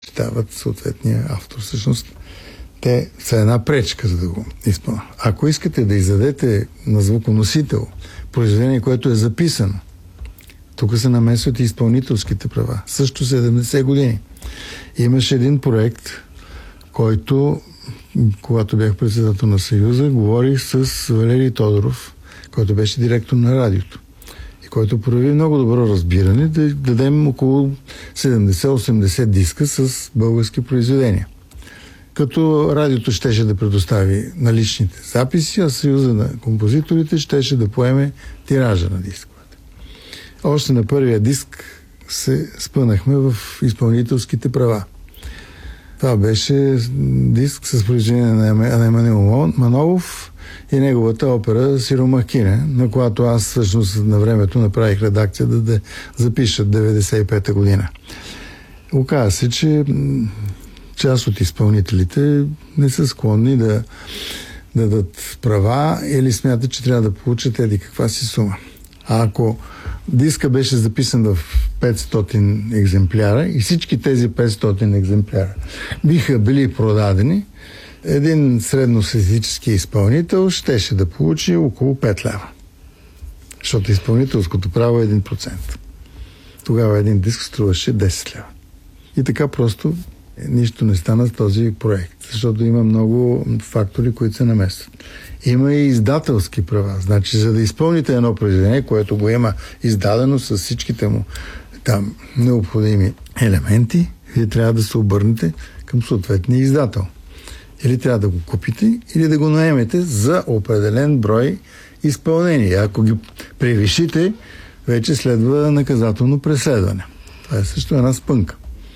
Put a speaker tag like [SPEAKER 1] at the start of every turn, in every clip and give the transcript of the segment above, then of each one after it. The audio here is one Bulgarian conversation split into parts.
[SPEAKER 1] защитават съответния автор. Всъщност, те са една пречка, за да го изпълнят. Ако искате да издадете на звуконосител произведение, което е записано, тук се намесват и изпълнителските права. Също 70 години. Имаше един проект, който, когато бях председател на Съюза, говорих с Валерий Тодоров, който беше директор на радиото и който прояви много добро разбиране да дадем около 70-80 диска с български произведения. Като радиото щеше да предостави наличните записи, а Съюза на композиторите щеше да поеме тиража на дисковете. Още на първия диск се спънахме в изпълнителските права. Това беше диск с произведение на Емануил Манолов и неговата опера Сиромахине, на която аз всъщност на времето направих редакция да запишат 95-та година. Оказа се, че част от изпълнителите не са склонни да дадат права или смятат, че трябва да получат еди каква си сума. А ако диска беше записан в 500 екземпляра и всички тези 500 екземпляра биха били продадени, един средностатистически изпълнител щеше да получи около 5 лева. Защото изпълнителското право е 1%. Тогава един диск струваше 10 лева. И така просто нищо не стана с този проект, защото има много фактори, които се намесват. Има и издателски права. Значи, за да изпълните едно произведение, което го има издадено с всичките му там необходими елементи, вие трябва да се обърнете към съответния издател. Или трябва да го купите, или да го наемете за определен брой изпълнения. Ако ги превишите, вече следва наказателно преследване. Това е също една спънка.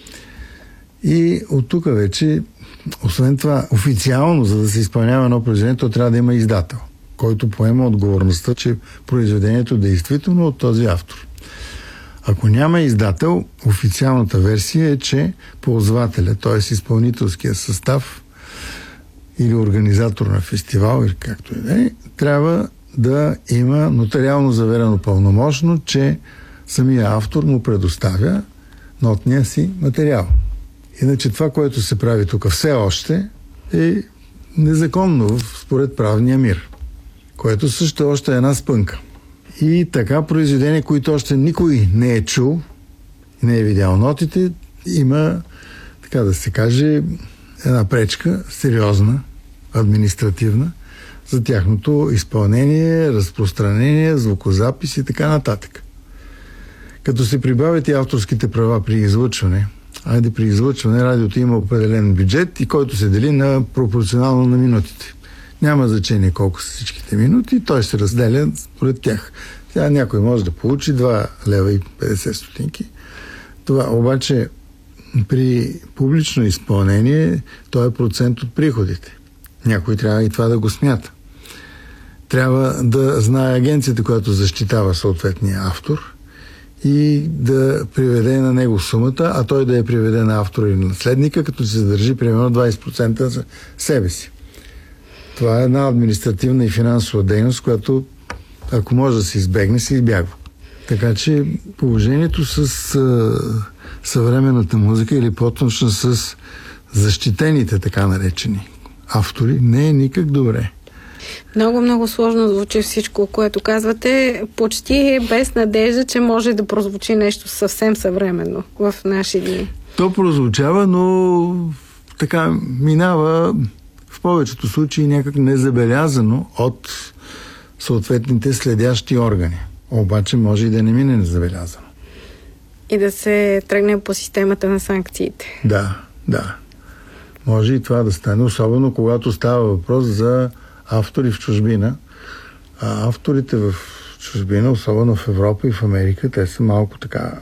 [SPEAKER 1] И от тук вече, освен това, официално, за да се изпълнява едно произведение, то трябва да има издател, който поема отговорността, че произведението действително е от този автор. Ако няма издател, официалната версия е, че ползвателя, т.е. изпълнителския състав или организатор на фестивал, или както и да е, трябва да има нотариално заверено пълномощно, че самия автор му предоставя нотния си материал. Иначе това, което се прави тук все още е незаконно според правния мир, което също е още една спънка. И така произведения, които още никой не е чул, не е видял нотите, има, така да се каже, една пречка, сериозна, административна, за тяхното изпълнение, разпространение, звукозапис и така нататък. Като се прибавят и авторските права при излъчване, при излъчване радиото има определен бюджет и който се дели пропорционално на минутите. Няма значение колко са всичките минути, той се разделя според тях. Сега някой може да получи 2 лева и 50 стотинки. Това обаче при публично изпълнение то е процент от приходите. Някой трябва и това да го смята. Трябва да знае агенцията, която защитава съответния автор, и да приведе на него сумата, а той да я приведе на автора или наследника, като се задържи примерно 20% за себе си. Това е една административна и финансова дейност, която ако може да се избегне, се избягва. Така че положението с съвременната музика или по-точно с защитените така наречени автори не е никак добре.
[SPEAKER 2] Много, много сложно звучи всичко, което казвате. Почти без надежда, че може да прозвучи нещо съвсем съвременно в наши дни. То
[SPEAKER 1] прозвучава, но така минава в повечето случаи някак незабелязано от съответните следящи органи. Обаче може и да не мине незабелязано.
[SPEAKER 2] И да се тръгне по системата на санкциите.
[SPEAKER 1] Да. Може и това да стане, особено когато става въпрос за автори в чужбина. А авторите в чужбина, особено в Европа и в Америка, те са малко така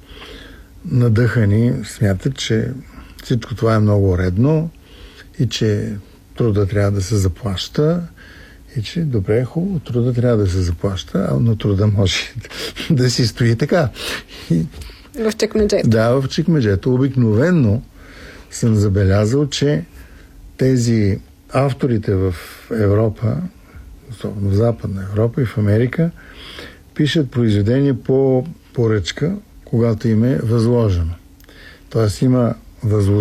[SPEAKER 1] надъхани, смятат, че всичко това е много редно и че труда трябва да се заплаща и че добре, хубаво, труда трябва да се заплаща, но труда може да си стои така.
[SPEAKER 2] В чекмеджето.
[SPEAKER 1] Да, в чекмеджето. Обикновено съм забелязал, че тези авторите в Европа, особено в Западна Европа и в Америка, пишат произведения по поръчка, когато им е възложено. Тоест има възложи